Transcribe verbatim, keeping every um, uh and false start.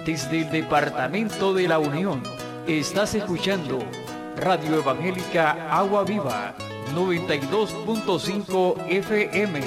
desde el Departamento de la Unión. Estás escuchando Radio Evangélica Agua Viva, noventa y dos punto cinco F M.